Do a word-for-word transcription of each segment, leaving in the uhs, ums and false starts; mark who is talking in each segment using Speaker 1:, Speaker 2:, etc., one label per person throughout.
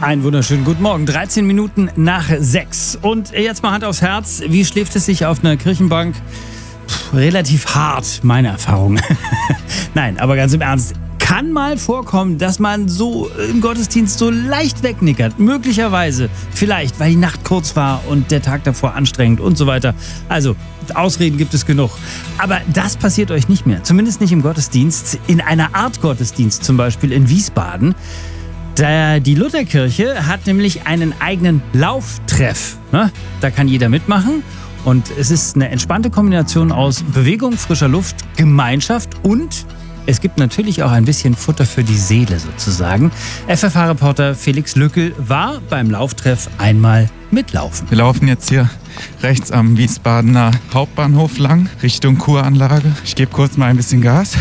Speaker 1: Einen wunderschönen guten Morgen. dreizehn Minuten nach sechs. Und jetzt mal Hand aufs Herz. Wie schläft es sich auf einer Kirchenbank? Puh, relativ hart, meine Erfahrung. Nein, aber ganz im Ernst. Kann mal vorkommen, dass man so im Gottesdienst so leicht wegnickert. Möglicherweise. Vielleicht, weil die Nacht kurz war und der Tag davor anstrengend und so weiter. Also, Ausreden gibt es genug. Aber das passiert euch nicht mehr. Zumindest nicht im Gottesdienst. In einer Art Gottesdienst, zum Beispiel in Wiesbaden. Da die Lutherkirche hat nämlich einen eigenen Lauftreff. Da kann jeder mitmachen. Und es ist eine entspannte Kombination aus Bewegung, frischer Luft, Gemeinschaft und es gibt natürlich auch ein bisschen Futter für die Seele sozusagen. F F H-Reporter Felix Lückel war beim Lauftreff einmal mitlaufen.
Speaker 2: Wir laufen jetzt hier rechts am Wiesbadener Hauptbahnhof lang, Richtung Kuranlage. Ich gebe kurz mal ein bisschen Gas.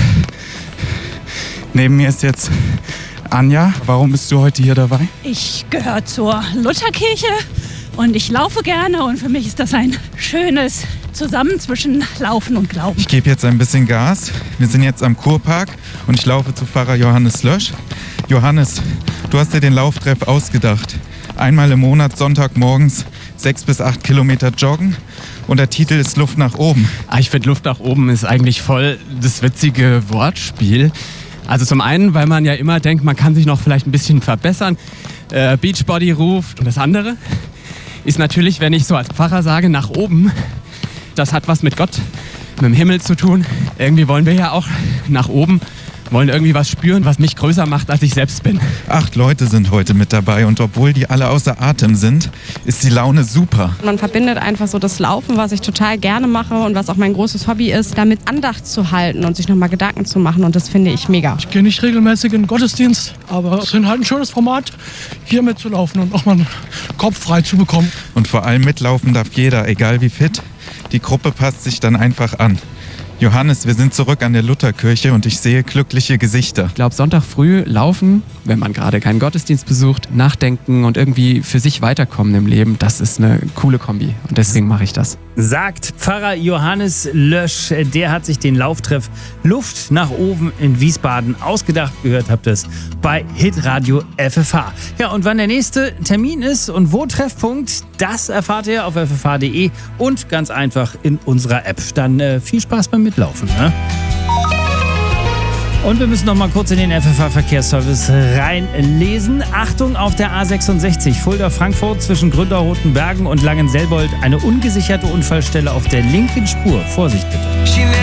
Speaker 2: Neben mir ist jetzt Anja. Warum bist du heute hier dabei?
Speaker 3: Ich gehöre zur Lutherkirche und ich laufe gerne und für mich ist das ein schönes Zusammen zwischen Laufen und Glauben.
Speaker 2: Ich gebe jetzt ein bisschen Gas. Wir sind jetzt am Kurpark und ich laufe zu Pfarrer Johannes Lösch. Johannes, du hast dir den Lauftreff ausgedacht. Einmal im Monat, Sonntagmorgens, sechs bis acht Kilometer joggen. Und der Titel ist Luft nach oben.
Speaker 4: Ah, ich finde, Luft nach oben ist eigentlich voll das witzige Wortspiel. Also zum einen, weil man ja immer denkt, man kann sich noch vielleicht ein bisschen verbessern. Äh, Beachbody ruft. Und das andere ist natürlich, wenn ich so als Pfarrer sage, nach oben. Das hat was mit Gott, mit dem Himmel zu tun. Irgendwie wollen wir ja auch nach oben, wollen irgendwie was spüren, was mich größer macht, als ich selbst bin.
Speaker 2: Acht Leute sind heute mit dabei und obwohl die alle außer Atem sind, ist die Laune super.
Speaker 5: Man verbindet einfach so das Laufen, was ich total gerne mache und was auch mein großes Hobby ist, damit Andacht zu halten und sich nochmal Gedanken zu machen und das finde ich mega.
Speaker 6: Ich gehe nicht regelmäßig in den Gottesdienst, aber es ist halt ein schönes Format, hier mitzulaufen und auch mal einen Kopf frei zu bekommen.
Speaker 2: Und vor allem mitlaufen darf jeder, egal wie fit. Die Gruppe passt sich dann einfach an. Johannes, wir sind zurück an der Lutherkirche und ich sehe glückliche Gesichter.
Speaker 4: Ich glaube, Sonntag früh laufen, wenn man gerade keinen Gottesdienst besucht, nachdenken und irgendwie für sich weiterkommen im Leben, das ist eine coole Kombi und deswegen mache ich das.
Speaker 1: Sagt Pfarrer Johannes Lösch. Der hat sich den Lauftreff Luft nach oben in Wiesbaden ausgedacht. Gehört habt ihr es bei Hitradio F F H. Ja, und wann der nächste Termin ist und wo Treffpunkt, das erfahrt ihr auf f f h punkt d e und ganz einfach in unserer App. Dann äh, viel Spaß beim Mitlaufen. Ne? Und wir müssen noch mal kurz in den F F H-Verkehrsservice reinlesen. Achtung auf der A sechsundsechzig Fulda-Frankfurt zwischen Gründerrotenbergen und Langenselbold. Eine ungesicherte Unfallstelle auf der linken Spur. Vorsicht bitte.